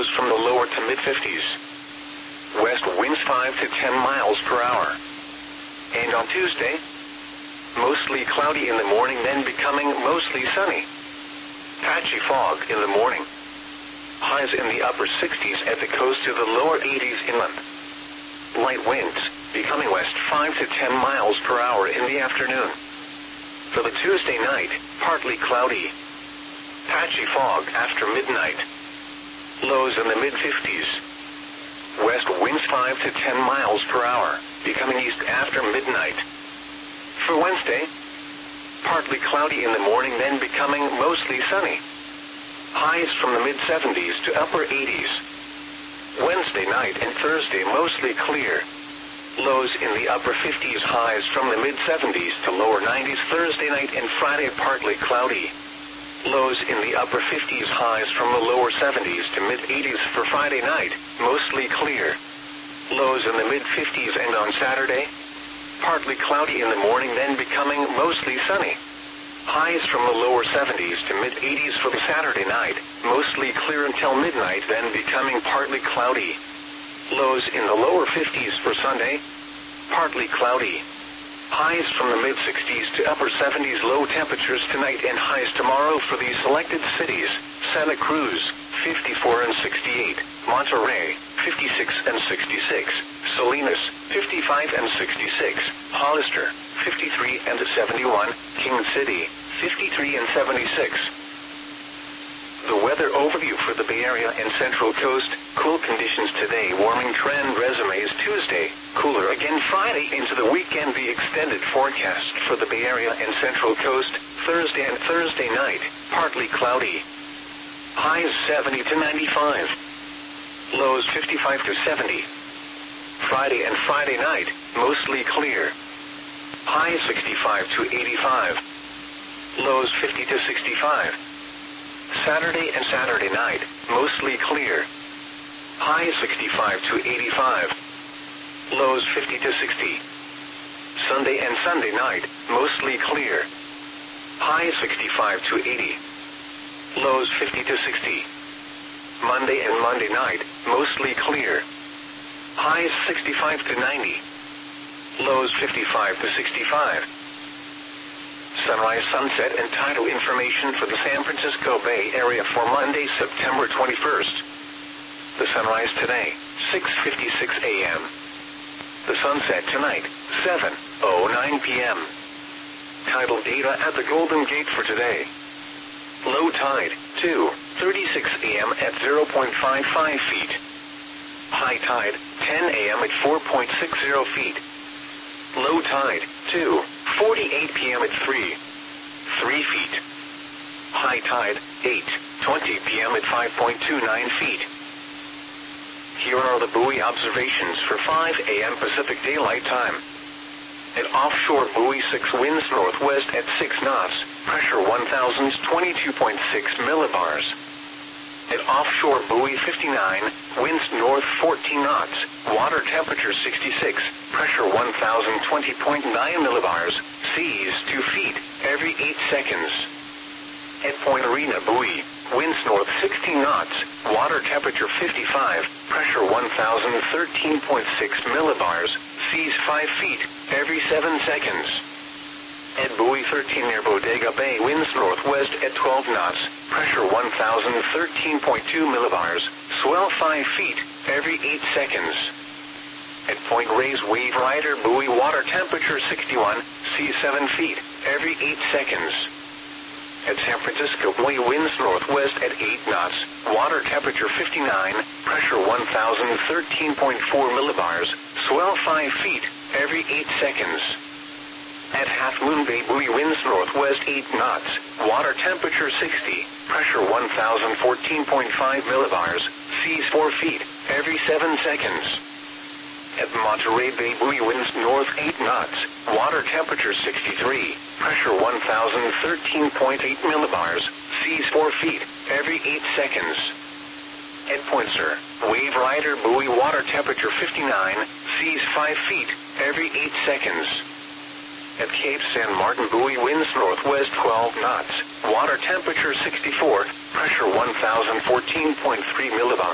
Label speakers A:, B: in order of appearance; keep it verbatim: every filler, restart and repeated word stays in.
A: lows from the lower to mid fifties. West winds five to ten miles per hour. And on Tuesday, mostly cloudy in the morning, then becoming mostly sunny. Patchy fog in the morning. Highs in the upper sixties at the coast to the lower eighties inland. Light winds, becoming west five to ten miles per hour in the afternoon. For the Tuesday night, partly cloudy. Patchy fog after midnight. Lows in the mid fifties. West winds five to ten miles per hour, becoming east after midnight. For Wednesday, partly cloudy in the morning, then becoming mostly sunny. Highs from the mid seventies to upper eighties. Wednesday night and Thursday mostly clear. Lows in the upper fifties, highs from the mid seventies to lower nineties. Thursday night and Friday partly cloudy. Lows in the upper fifties, highs from the lower seventies to mid eighties. For Friday night, mostly clear. Lows in the mid fifties, and on Saturday, partly cloudy in the morning, then becoming mostly sunny. Highs from the lower seventies to mid eighties for the Saturday night, mostly clear until midnight, then becoming partly cloudy. Lows in the lower fifties for Sunday, partly cloudy. Highs from the mid sixties to upper seventies. Low temperatures tonight and highs tomorrow for these selected cities: Santa Cruz, fifty-four and sixty-eight, Monterey, fifty-six and sixty-six, Salinas, fifty-five and sixty-six, Hollister, fifty-three and seventy-one, King City, fifty-three and seventy-six. The weather overview for the Bay Area and Central Coast: cool conditions today, warming trend resumes Tuesday, cooler again Friday into the weekend. The extended forecast for the Bay Area and Central Coast: Thursday and Thursday night, partly cloudy. Highs seventy to ninety-five. Lows fifty-five to seventy. Friday and Friday night, mostly clear. Highs sixty-five to eighty-five. Lows fifty to sixty-five. Saturday and Saturday night, mostly clear. Highs sixty-five to eighty-five. Lows fifty to sixty. Sunday and Sunday night, mostly clear. Highs sixty-five to eighty. Lows fifty to sixty. Monday and Monday night, mostly clear. Highs sixty-five to ninety. Lows fifty-five to sixty-five. Sunrise, sunset, and tidal information for the San Francisco Bay Area for Monday, September twenty-first. The sunrise today, six fifty-six a m The sunset tonight, seven oh nine p m Tidal data at the Golden Gate for today. Low tide, two thirty-six a m at zero point five five feet. High tide, ten a m at four point six zero feet. Low tide, two forty-eight p m at three three feet. High tide, eight twenty p m at five point two nine feet. Here are the buoy observations for five a m Pacific Daylight Time. At offshore buoy six, winds northwest at six knots, pressure one thousand twenty-two point six millibars. At offshore buoy fifty-nine, winds north fourteen knots, water temperature sixty-six, pressure one thousand twenty point nine millibars, seas two feet every eight seconds. At Point Arena buoy, winds north sixteen knots, water temperature fifty-five, pressure one thousand thirteen point six millibars, seas five feet every seven seconds. At buoy thirteen near Bodega Bay, winds northwest at twelve knots, pressure one thousand thirteen point two millibars, swell five feet every eight seconds. At Point Reyes Wave Rider buoy, water temperature sixty-one, sea seven feet every eight seconds. At San Francisco buoy, winds northwest at eight knots, water temperature fifty-nine, pressure one thousand thirteen point four millibars, swell five feet every eight seconds. At Half Moon Bay buoy, winds northwest eight knots, water temperature sixty, pressure one thousand fourteen point five millibars, seas four feet every seven seconds. At Monterey Bay buoy, winds north eight knots, water temperature sixty-three, pressure one thousand thirteen point eight millibars, seas four feet every eight seconds. At Point Sur, Wave Rider buoy, water temperature fifty-nine, seas five feet every eight seconds. At Cape San Martin buoy, winds northwest twelve knots, water temperature sixty-four, pressure one thousand fourteen point three millibars.